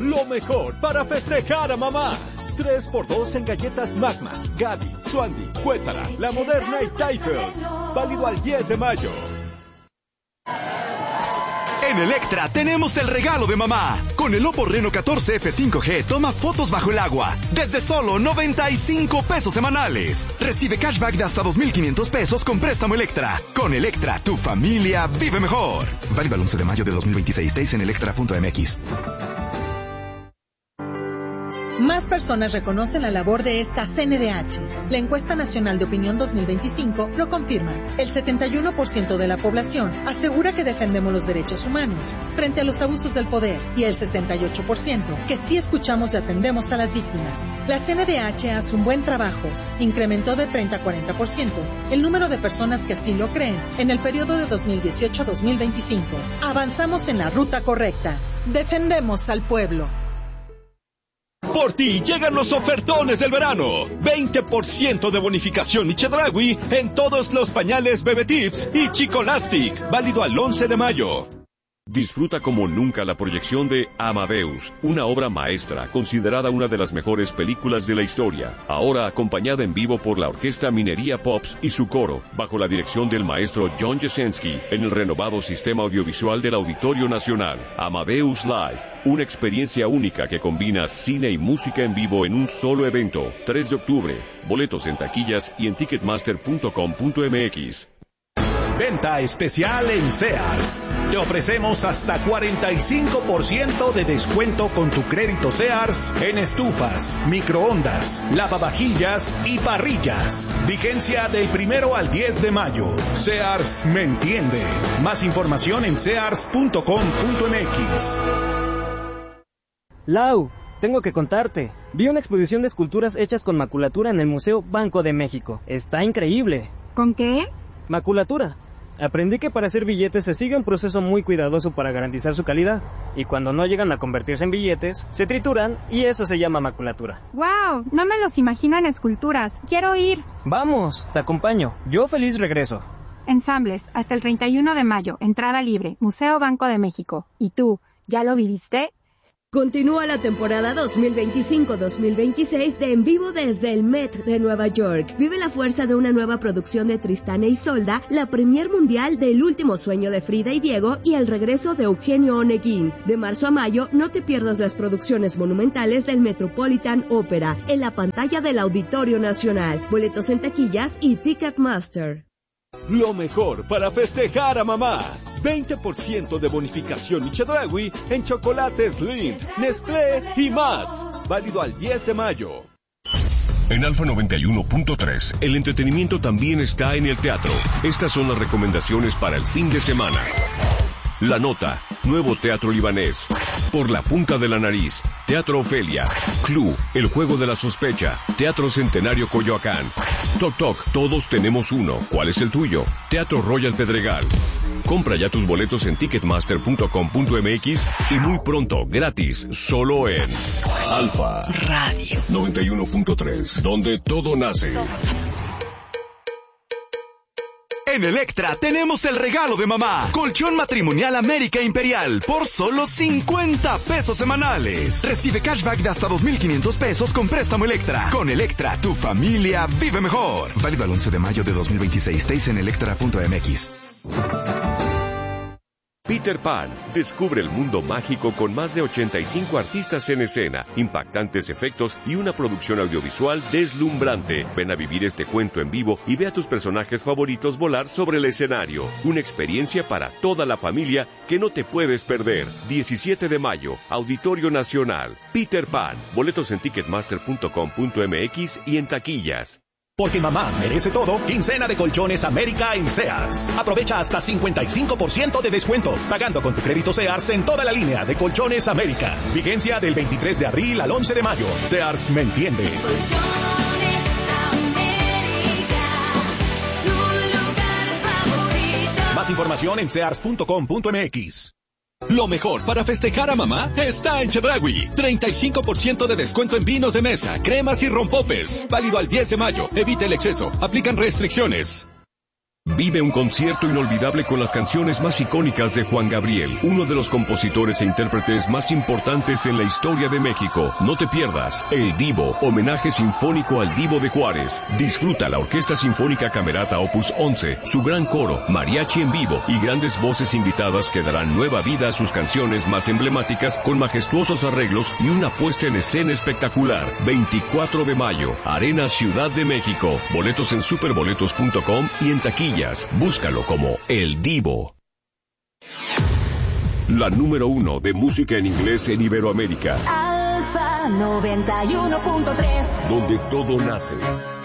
lo mejor para festejar a mamá. 3x2 en galletas Magma, Gaby, Swandy, Cuétara, La Moderna y Typhus. Válido al 10 de mayo. En Electra tenemos el regalo de mamá. Con el Oppo Reno 14 F5G toma fotos bajo el agua desde solo 95 pesos semanales. Recibe cashback de hasta 2,500 pesos con préstamo Electra. Con Electra, tu familia vive mejor. Válido al 11 de mayo de 2026. Days en electra.mx. Más personas reconocen la labor de esta CNDH. La encuesta nacional de opinión 2025 lo confirma. El 71% de la población asegura que defendemos los derechos humanos frente a los abusos del poder y el 68% que sí escuchamos y atendemos a las víctimas. La CNDH hace un buen trabajo. Incrementó de 30 a 40% el número de personas que así lo creen en el periodo de 2018 a 2025. Avanzamos en la ruta correcta. Defendemos al pueblo. Por ti llegan los ofertones del verano. 20% de bonificación y Chedraui en todos los pañales Bebe Tips y Chicolastic. Válido al 11 de mayo. Disfruta como nunca la proyección de Amadeus, una obra maestra considerada una de las mejores películas de la historia, ahora acompañada en vivo por la Orquesta Minería Pops y su coro, bajo la dirección del maestro John Jasenski, en el renovado sistema audiovisual del Auditorio Nacional. Amadeus Live, una experiencia única que combina cine y música en vivo en un solo evento. 3 de octubre, boletos en taquillas y en ticketmaster.com.mx. Venta especial en Sears. Te ofrecemos hasta 45% de descuento con tu crédito Sears en estufas, microondas, lavavajillas y parrillas. Vigencia del 1 al 10 de mayo. Sears me entiende. Más información en sears.com.mx. Lau, tengo que contarte. Vi una exposición de esculturas hechas con maculatura en el Museo Banco de México. Está increíble. ¿Con qué? Maculatura. Aprendí que para hacer billetes se sigue un proceso muy cuidadoso para garantizar su calidad, y cuando no llegan a convertirse en billetes, se trituran y eso se llama maculatura. ¡Wow! No me los imagino en esculturas. ¡Quiero ir! Vamos, te acompaño. Yo feliz regreso. Ensambles, hasta el 31 de mayo, entrada libre, Museo Banco de México. ¿Y tú, ya lo viviste? Continúa la temporada 2025-2026 de En Vivo desde el Met de Nueva York. Vive la fuerza de una nueva producción de Tristán e Isolda, la premier mundial del Último Sueño de Frida y Diego y el regreso de Eugenio Oneguín. De marzo a mayo, no te pierdas las producciones monumentales del Metropolitan Opera en la pantalla del Auditorio Nacional. Boletos en taquillas y Ticketmaster. Lo mejor para festejar a mamá. 20% de bonificación y Chedraui en chocolates Lindt, Nestlé y más. Válido al 10 de mayo. En Alfa 91.3, el entretenimiento también está en el teatro. Estas son las recomendaciones para el fin de semana. La Nota, Nuevo Teatro Libanés, Por la Punta de la Nariz, Teatro Ofelia, Club, El Juego de la Sospecha, Teatro Centenario Coyoacán, Toc Toc, Todos Tenemos Uno, ¿cuál es el tuyo? Teatro Royal Pedregal. Compra ya tus boletos en ticketmaster.com.mx y muy pronto, gratis, solo en Alfa Radio 91.3, donde todo nace. En Electra tenemos el regalo de mamá. Colchón matrimonial América Imperial por solo 50 pesos semanales. Recibe cashback de hasta 2,500 pesos con préstamo Electra. Con Electra, tu familia vive mejor. Válido al 11 de mayo de 2026. Days en electra.mx. Peter Pan descubre el mundo mágico con más de 85 artistas en escena, impactantes efectos y una producción audiovisual deslumbrante. Ven a vivir este cuento en vivo y ve a tus personajes favoritos volar sobre el escenario. Una experiencia para toda la familia que no te puedes perder. 17 de mayo, Auditorio Nacional. Peter Pan. Boletos en ticketmaster.com.mx y en taquillas. Porque mamá merece todo, quincena de Colchones América en Sears. Aprovecha hasta 55% de descuento, pagando con tu crédito Sears en toda la línea de Colchones América. Vigencia del 23 de abril al 11 de mayo. Sears me entiende. Colchones América, tu lugar favorito. Más información en sears.com.mx. Lo mejor para festejar a mamá está en Chedraui. 35% de descuento en vinos de mesa, cremas y rompopes. Válido al 10 de mayo. Evite el exceso. Aplican restricciones. Vive un concierto inolvidable con las canciones más icónicas de Juan Gabriel, uno de los compositores e intérpretes más importantes en la historia de México. No te pierdas El Divo, homenaje sinfónico al Divo de Juárez. Disfruta la Orquesta Sinfónica Camerata Opus 11, su gran coro, mariachi en vivo y grandes voces invitadas que darán nueva vida a sus canciones más emblemáticas con majestuosos arreglos y una puesta en escena espectacular. 24 de mayo, Arena Ciudad de México. Boletos en superboletos.com y en taquillas. Búscalo como El Divo. La número 1 de música en inglés en Iberoamérica. Alfa 91.3. Donde todo nace.